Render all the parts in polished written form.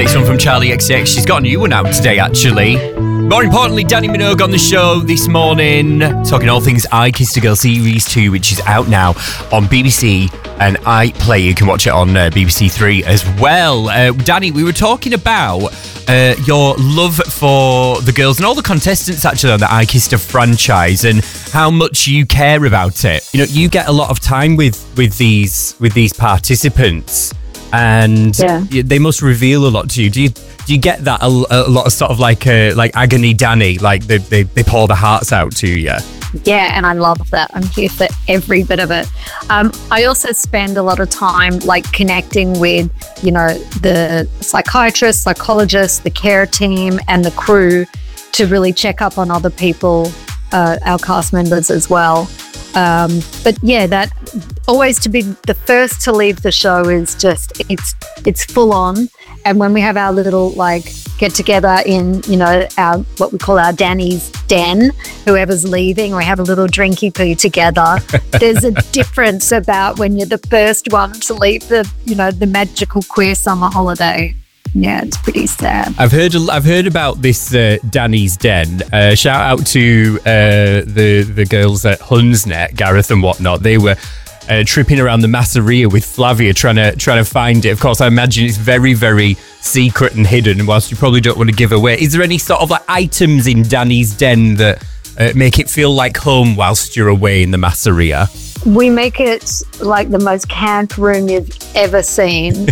Next one from Charlie XX. She's got a new one out today, actually. More importantly, Danny Minogue on the show this morning, talking all things I Kissed a Girl Series 2, which is out now on BBC and iPlayer. You can watch it on BBC Three as well. Danny, we were talking about your love for the girls and all the contestants actually on the I Kissed a franchise and how much you care about it. You know, you get a lot of time with these participants, and they must reveal a lot to you. Do you get that a lot of sort of like agony Danny, like they pour the hearts out to you? Yeah, and I love that. I'm here for every bit of it. I also spend a lot of time like connecting with, you know, the psychiatrists, psychologists, the care team and the crew to really check up on other people, our cast members as well. But yeah, that always to be the first to leave the show is just, it's full on. And when we have our little like get together in, you know, our what we call our Danny's den, whoever's leaving, we have a little drinky poo together. There's a difference about when you're the first one to leave the, you know, the magical queer summer holiday. Yeah, it's pretty sad. I've heard about this Danny's Den. Shout out to the girls at Hunsnet, Gareth and whatnot. They were tripping around the masseria with Flavia trying to find it. Of course, I imagine it's very, very secret and hidden, whilst you probably don't want to give away. Is there any sort of like items in Danny's Den that make it feel like home whilst you're away in the masseria? We make it like the most camp room you've ever seen.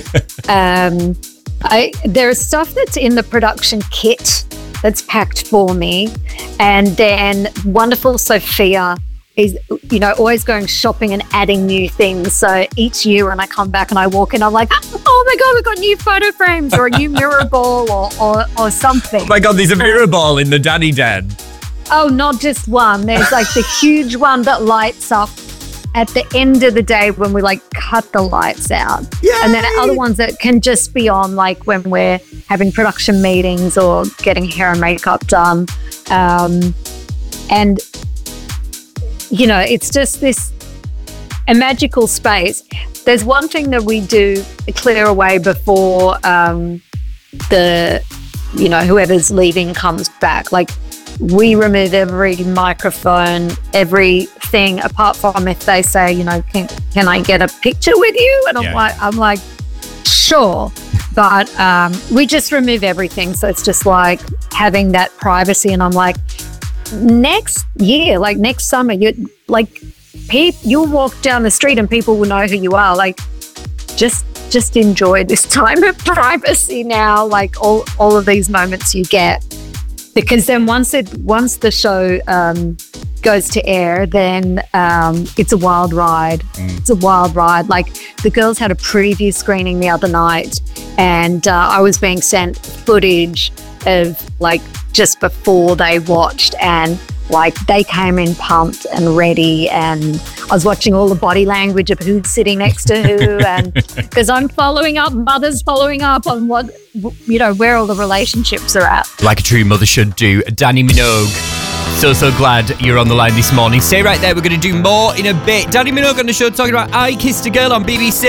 There is stuff that's in the production kit that's packed for me, and then wonderful Sophia is, you know, always going shopping and adding new things. So each year when I come back and I walk in, I'm like, oh my God, we've got new photo frames or a new mirror ball or something. Oh my God, there's a mirror ball in the Danny Den. Oh, not just one. There's like the huge one that lights up at the end of the day when we like cut the lights out. Yay! And then other ones that can just be on like when we're having production meetings or getting hair and makeup done. And you know, it's just a magical space. There's one thing that we do clear away before you know, whoever's leaving comes back. Like we remove every microphone, everything apart from if they say, you know, can I get a picture with you? And I'm like, sure. But we just remove everything. So it's just like having that privacy. And I'm like, next year, like next summer, you'll walk down the street and people will know who you are. Like, just enjoy this time of privacy now. Like all of these moments you get, because then once the show goes to air, then it's a wild ride. It's a wild ride. Like the girls had a preview screening the other night, and I was being sent footage of like just before they watched, and like they came in pumped and ready, and I was watching all the body language of who's sitting next to who, and because I'm following up, mother's following up on what, you know, where all the relationships are at. Like a true mother should do. Danny Minogue, so glad you're on the line this morning. Stay right there, we're going to do more in a bit. Danny Minogue on the show talking about I Kissed a Girl on BBC.